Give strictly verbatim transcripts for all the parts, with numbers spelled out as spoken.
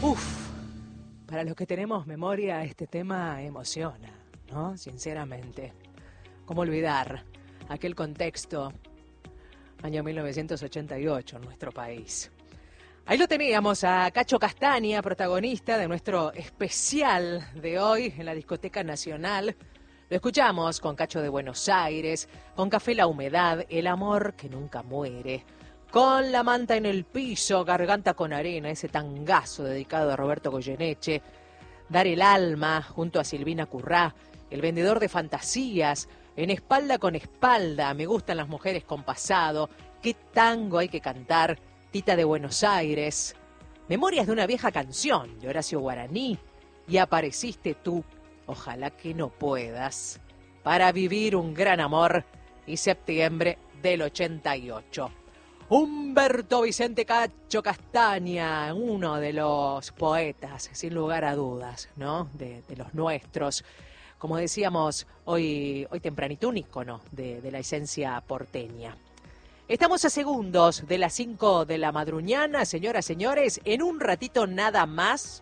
Uf, para los que tenemos memoria, este tema emociona, ¿no? Sinceramente. ¿Cómo olvidar aquel contexto, año mil novecientos ochenta y ocho, en nuestro país? Ahí lo teníamos a Cacho Castaña, protagonista de nuestro especial de hoy en la Discoteca Nacional. Lo escuchamos con Cacho de Buenos Aires, con Café La Humedad, El Amor que Nunca Muere, con La Manta en el Piso, Garganta con Arena, ese tangazo dedicado a Roberto Goyeneche, Dar el Alma junto a Silvina Currá, El Vendedor de Fantasías, En Espalda con Espalda, Me Gustan las Mujeres con Pasado, Qué Tango Hay que Cantar, Tita de Buenos Aires, Memorias de una Vieja Canción, de Horacio Guaraní, Y Apareciste Tú, Ojalá que no puedas, Para vivir un gran amor, y Septiembre del ochenta y ocho. Humberto Vicente Cacho Castaña, uno de los poetas, sin lugar a dudas, ¿no? De, de los nuestros. Como decíamos, hoy, hoy tempranito, un ícono de, de la esencia porteña. Estamos a segundos de las cinco de la madruñana, señoras, señores. En un ratito nada más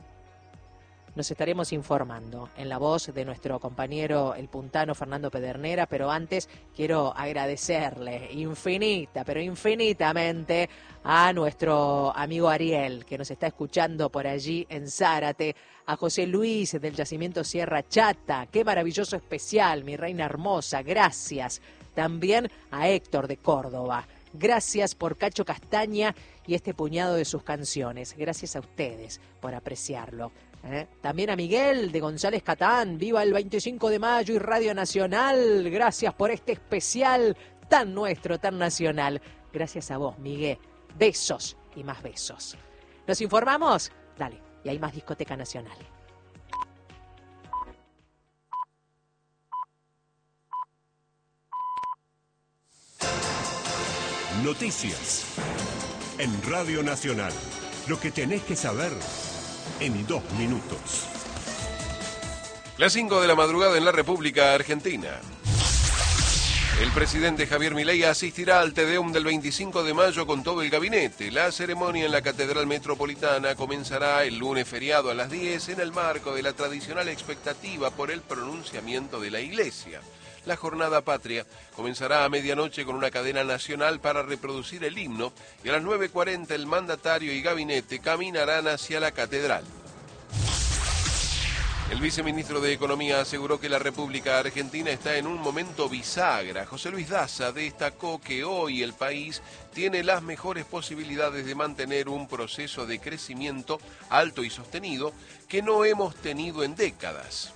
nos estaremos informando en la voz de nuestro compañero el puntano Fernando Pedernera, pero antes quiero agradecerle infinita, pero infinitamente a nuestro amigo Ariel, que nos está escuchando por allí en Zárate, a José Luis del Yacimiento Sierra Chata, qué maravilloso especial, mi reina hermosa, gracias. También a Héctor de Córdoba. Gracias por Cacho Castaña y este puñado de sus canciones. Gracias a ustedes por apreciarlo. ¿Eh? También a Miguel de González Catán, viva el veinticinco de mayo y Radio Nacional, gracias por este especial tan nuestro, tan nacional. Gracias a vos, Miguel. Besos y más besos. ¿Nos informamos? Dale, y hay más Discoteca Nacional. Noticias en Radio Nacional. Lo que tenés que saber en dos minutos. Las cinco de la madrugada en la República Argentina. El presidente Javier Milei asistirá al Te Deum del veinticinco de mayo con todo el gabinete. La ceremonia en la Catedral Metropolitana comenzará el lunes feriado a las diez en el marco de la tradicional expectativa por el pronunciamiento de la Iglesia. La jornada patria comenzará a medianoche con una cadena nacional para reproducir el himno y a las nueve cuarenta el mandatario y gabinete caminarán hacia la catedral. El viceministro de Economía aseguró que la República Argentina está en un momento bisagra. José Luis Daza destacó que hoy el país tiene las mejores posibilidades de mantener un proceso de crecimiento alto y sostenido que no hemos tenido en décadas.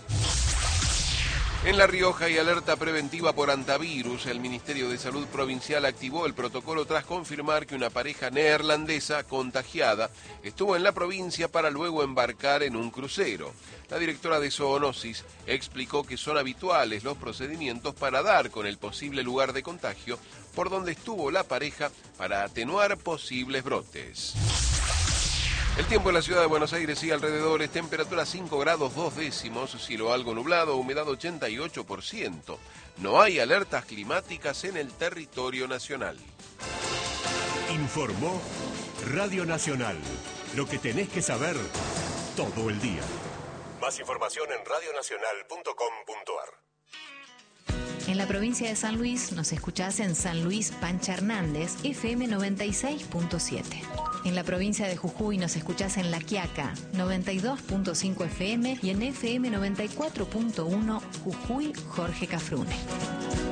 En La Rioja hay alerta preventiva por antivirus. El Ministerio de Salud Provincial activó el protocolo tras confirmar que una pareja neerlandesa contagiada estuvo en la provincia para luego embarcar en un crucero. La directora de Zoonosis explicó que son habituales los procedimientos para dar con el posible lugar de contagio por donde estuvo la pareja para atenuar posibles brotes. El tiempo en la ciudad de Buenos Aires y alrededores, temperatura cinco grados dos décimos, cielo algo nublado, humedad ochenta y ocho por ciento. No hay alertas climáticas en el territorio nacional. Informó Radio Nacional. Lo que tenés que saber todo el día. Más información en radio nacional punto com punto ar. En la provincia de San Luis nos escuchás en San Luis Pancha Hernández, F M noventa y seis punto siete. En la provincia de Jujuy nos escuchás en La Quiaca, noventa y dos punto cinco F M y en F M noventa y cuatro punto uno Jujuy Jorge Cafrune.